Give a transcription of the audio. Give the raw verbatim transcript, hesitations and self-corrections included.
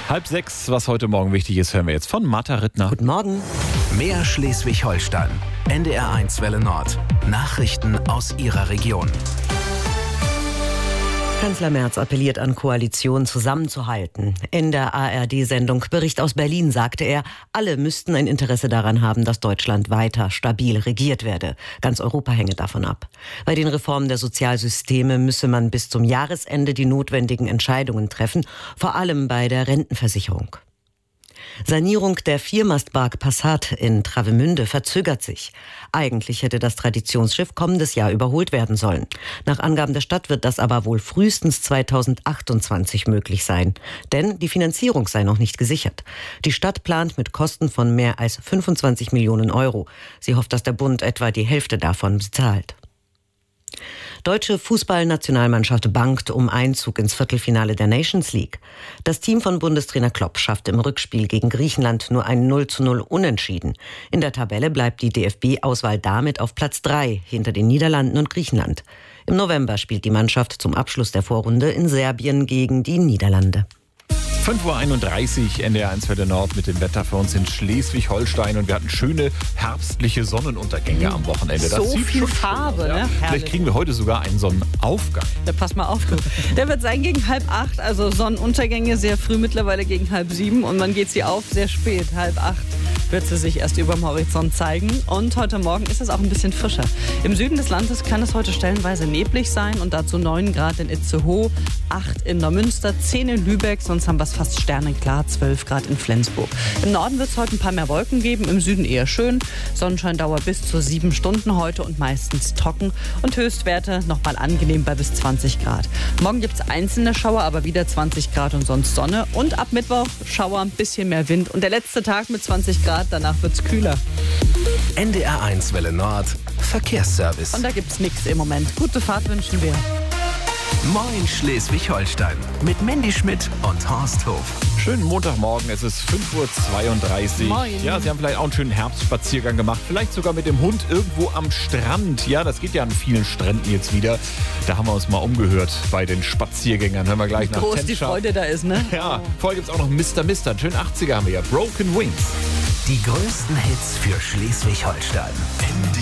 Halb sechs, was heute Morgen wichtig ist, hören wir jetzt von Martha Rittner. Guten Morgen. Mehr Schleswig-Holstein. N D R eins Welle Nord. Nachrichten aus Ihrer Region. Kanzler Merz appelliert an Koalition zusammenzuhalten. In der A R D-Sendung Bericht aus Berlin sagte er, alle müssten ein Interesse daran haben, dass Deutschland weiter stabil regiert werde. Ganz Europa hänge davon ab. Bei den Reformen der Sozialsysteme müsse man bis zum Jahresende die notwendigen Entscheidungen treffen, vor allem bei der Rentenversicherung. Sanierung der Viermastbark Passat in Travemünde verzögert sich. Eigentlich hätte das Traditionsschiff kommendes Jahr überholt werden sollen. Nach Angaben der Stadt wird das aber wohl frühestens zweitausendachtundzwanzig möglich sein. Denn die Finanzierung sei noch nicht gesichert. Die Stadt plant mit Kosten von mehr als fünfundzwanzig Millionen Euro. Sie hofft, dass der Bund etwa die Hälfte davon bezahlt. Deutsche Fußballnationalmannschaft bangt um Einzug ins Viertelfinale der Nations League. Das Team von Bundestrainer Klopp schaffte im Rückspiel gegen Griechenland nur ein null zu null Unentschieden. In der Tabelle bleibt die D F B-Auswahl damit auf Platz drei hinter den Niederlanden und Griechenland. Im November spielt die Mannschaft zum Abschluss der Vorrunde in Serbien gegen die Niederlande. fünf Uhr einunddreißig, N D R eins Welle Nord mit dem Wetter für uns in Schleswig-Holstein. Und wir hatten schöne herbstliche Sonnenuntergänge am Wochenende. Das So sieht viel schon Farbe, schön aus, ja. ne? Vielleicht Herrlich. kriegen wir heute sogar einen Sonnenaufgang. Da pass mal auf, du. Der wird sein gegen halb acht, also Sonnenuntergänge sehr früh, mittlerweile gegen halb sieben. Und wann geht sie auf? Sehr spät, halb acht wird sie sich erst über dem Horizont zeigen. Und heute Morgen ist es auch ein bisschen frischer. Im Süden des Landes kann es heute stellenweise neblig sein und dazu neun Grad in Itzehoe, acht in Neumünster, zehn in Lübeck, sonst haben wir es fast sternenklar, zwölf Grad in Flensburg. Im Norden wird es heute ein paar mehr Wolken geben, im Süden eher schön. Sonnenscheindauer bis zu sieben Stunden heute und meistens trocken und Höchstwerte nochmal angenehm bei bis zwanzig Grad. Morgen gibt es einzelne Schauer, aber wieder zwanzig Grad und sonst Sonne. Und ab Mittwoch Schauer, ein bisschen mehr Wind. Und der letzte Tag mit zwanzig Grad, danach wird es kühler. N D R eins Welle Nord. Verkehrsservice. Und da gibt es nichts im Moment. Gute Fahrt wünschen wir. Moin Schleswig-Holstein. Mit Mandy Schmidt und Horst Hof. Schönen Montagmorgen, es ist fünf Uhr zweiunddreißig. Moin. Ja, Sie haben vielleicht auch einen schönen Herbstspaziergang gemacht. Vielleicht sogar mit dem Hund irgendwo am Strand. Ja, das geht ja an vielen Stränden jetzt wieder. Da haben wir uns mal umgehört bei den Spaziergängern. Hören wir gleich nach Groß die Tenscher. Freude da ist, ne? Ja, vorher gibt es auch noch Mister Mister. Einen schönen achtziger haben wir ja. Broken Wings. Die größten Hits für Schleswig-Holstein.